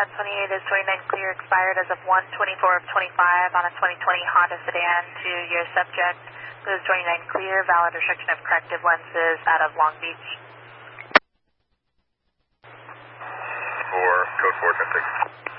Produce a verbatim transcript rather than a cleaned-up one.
twenty-eight is twenty-nine clear, expired as of one twenty-four of twenty-five on a twenty twenty Honda sedan to your subject. This is twenty-nine clear, valid restriction of corrective lenses out of Long Beach. For code four ten six.